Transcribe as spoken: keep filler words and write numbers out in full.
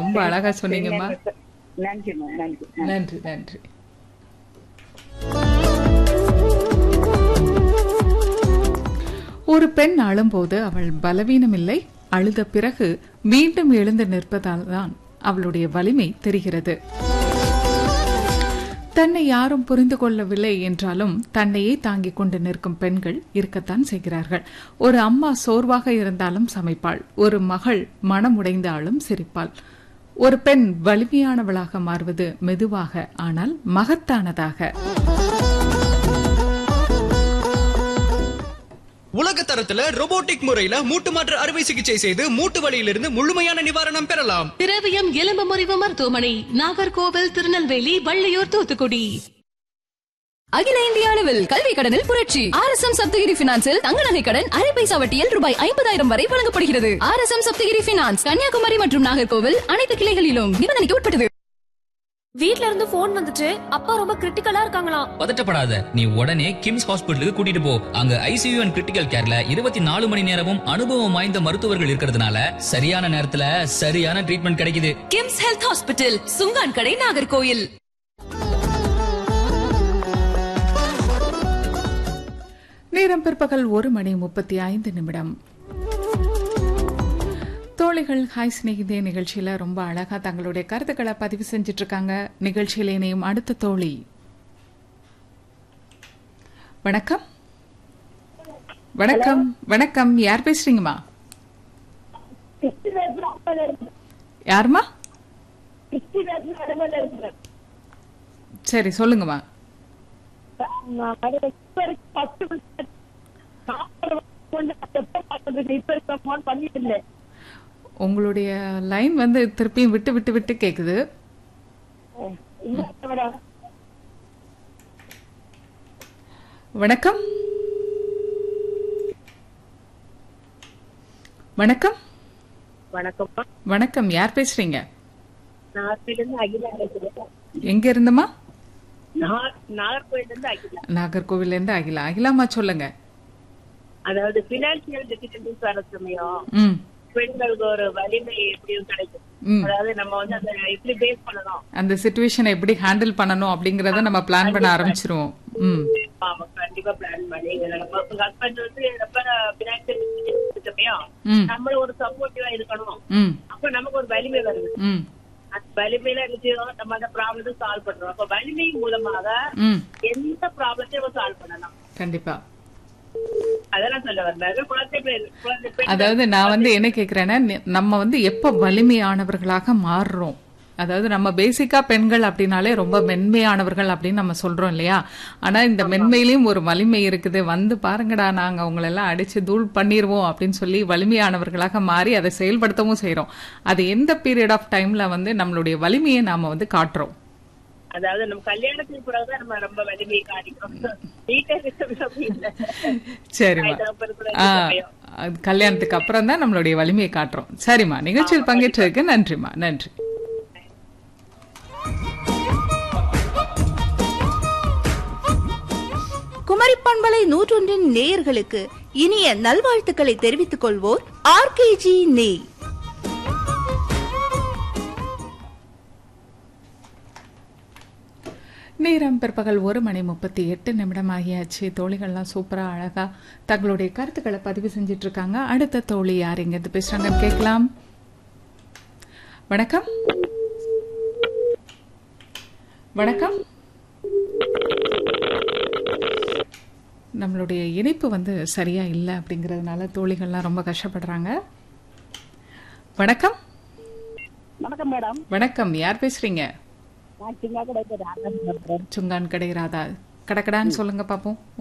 ரொம்ப அழகா சொன்னீங்கம்மா. நன்றி நன்றி நன்றி நன்றி. ஒரு பெண் அழும்போது அவள் பலவீனமில்லை, அழுத பிறகு மீண்டும் எழுந்து நிற்பதால் தான் அவளுடைய வலிமை தெரிகிறது. தன்னை யாரும் புரிந்து கொள்ளவில்லை என்றாலும் தன்னையே தாங்கிக் கொண்டு நிற்கும் பெண்கள் இருக்கத்தான் செய்கிறார்கள். ஒரு அம்மா சோர்வாக இருந்தாலும் சமைப்பாள், ஒரு மகள் மனமுடைந்தாலும் சிரிப்பாள். ஒரு பெண் வலிமையானவளாக மாறுவது மெதுவாக, ஆனால் மகத்தானதாக. உலக தரத்துல ரோபோட்டிக் முறையில மூட்டு மாற்று அறுவை சிகிச்சை செய்து மூட்டு வலியிலிருந்து முழுமையான நிவாரணம் பெறலாம். திரவியம் எலும்பு முறிவு மருத்துவமனை, நாகர்கோவில், திருநெல்வேலி, வள்ளியூர், தூத்துக்குடி. அகில இந்திய அளவில் கல்வி கடனில் புரட்சி. ஆர் எஸ் எம் சப்தகிரி பினான்சில் தங்க நகை கடன் அரை பைசா வட்டியில் ரூபாய் ஐம்பதாயிரம் வரை வழங்கப்படுகிறது. R S M Saptagiri finance, Kanyakumari மற்றும் நாகர்கோவில் அனைத்து கிளைகளிலும் நிபந்தனைக்கு உட்பட்டது. வீட்ல இருந்து போன் வந்துச்சு, அப்பா ரொம்ப கிரிட்டிக்கலா இருக்காங்களாம். பதட்டப்படாத, நீ உடனே கிம்ஸ் ஹாஸ்பிட்டலுக்கு கூட்டிட்டு போ. அங்க ஐசியூ அண்ட் கிரிட்டிக்கல் கேர்ல இருபத்தி நாலு மணி நேரமும் அனுபவம் வாய்ந்த மருத்துவர்கள் இருக்கிறதுனால சரியான நேரத்துல சரியான ட்ரீட்மெண்ட் கிடைக்குது. கிம்ஸ் ஹெல்த் ஹாஸ்பிட்டல், சுங்கான் கடை, நாகர்கோயில். நேரம் பிற்பகல் ஒரு மணி முப்பத்தி ஐந்து நிமிடம். தோழிகள் ஹாய் ஸ்நேகிதே நிகழ்ச்சியில ரொம்ப அழகா தங்களுடைய கருத்துக்களை பதிவு செஞ்சிட்டு இருக்காங்க. நிகழ்ச்சியில் இணையும் அடுத்த தோழி. வணக்கம். வணக்கம். வணக்கம். யார் பேசுறீங்கம்மா? யாருமா? சரி சொல்லுங்கம்மா. உங்களுடைய லைன் வந்து திருப்பியும் விட்டு விட்டு விட்டு கேக்குது. வணக்கம். வணக்கம். வணக்கம். வணக்கம். யார் பேசுறீங்க? நாகர்கோவில் எங்க இருந்துமா? நாகர்கோவில் இருந்து அகிலா. நாகர்கோவில் இருந்து அகிலா. அகிலாமா சொல்லுங்க. அதாவது பினான்சியல் டிஃபிகல்டிஸ் வர சமயம் ம் பெண்களுக்கு ஒரு வலிமை எப்படியும் கிடைக்கும். அதாவது நம்ம வந்து அதை எப்படி பேஸ் பண்ணணும், அந்த சிச்சுவேஷனை எப்படி ஹேண்டில் பண்ணணும் அப்படிங்கறத நம்ம பிளான் பண்ண ஆரம்பிச்சிருவோம். ம் ஆமா, கண்டிப்பா பிளான் பண்ணி நம்ம ஹஸ்பண்ட் வந்து ரொம்ப பினான்சியல் சமயம் நம்மளும் ஒரு சப்போர்ட்டிவா இருக்கணும். அப்ப நமக்கு ஒரு வலிமை வருது. அந்த வலிமையில நிச்சயம் நம்ம அந்த ப்ராப்ளத்தை சால்வ் பண்றோம். அப்ப வலிமை மூலமாக எந்த ப்ராப்ளத்தையும் நம்ம சால்வ் பண்ணலாம். கண்டிப்பா. அதாவது நான் வந்து என்ன கேக்குறேன்னா, நம்ம வந்து எப்ப வலிமையானவர்களாக மாறுறோம், அதாவது நம்ம பேசிக்கா பெண்கள் அப்படின்னாலே ரொம்ப மென்மையானவர்கள் அப்படின்னு நம்ம சொல்றோம் இல்லையா? ஆனா இந்த மென்மையிலயும் ஒரு வலிமை இருக்குது. வந்து பாருங்கடா, நாங்க அவங்களை எல்லாம் அடிச்சு தூள் பண்ணிருவோம் அப்படின்னு சொல்லி வலிமையானவர்களாக மாறி அதை செயல்படுத்தவும் செய்யறோம். அது எந்த பீரியட் ஆஃப் டைம்ல வந்து நம்மளுடைய வலிமையை நாம வந்து காட்டுறோம்? அதாவது நம்ம கல்யாணத்துக்கு பிறகுதான் நம்ம ரொம்ப வலிமையை காட்டிக்கிறோம். சரிம்மா, கல்யாணத்துக்கு அப்புறம் தான் நம்மளுடைய வலிமையை காட்டுறோம். சரிம்மா, நிகழ்ச்சியில் பங்கேற்றதுக்கு நன்றிம்மா. நன்றி. குமரி பண்பலை நூற்றொன்றின் நேயர்களுக்கு இனிய நல்வாழ்த்துக்களை தெரிவித்துக் கொள்வோர் ஆர் கே ஜி நெய். நேரம் பிற்பகல் ஒரு மணி முப்பத்தி எட்டு நிமிடம் ஆகியாச்சு. தோழிகள்லாம் சூப்பரா அழகா தங்களுடைய கருத்துக்களை பதிவு செஞ்சிட்டு இருக்காங்க. அடுத்த தோழி யார் எங்க இருந்து பேசுறாங்கன்னு கேட்கலாம். வணக்கம். வணக்கம். நம்மளுடைய இணைப்பு வந்து சரியா இல்லை அப்படிங்கறதுனால தோழிகள்லாம் ரொம்ப கஷ்டப்படுறாங்க. வணக்கம். வணக்கம் மேடம். வணக்கம். யார் பேசுறீங்க? சுங்கான் கடை ராதா. கடக்கடான்னு சொல்லுங்க பாப்போம்.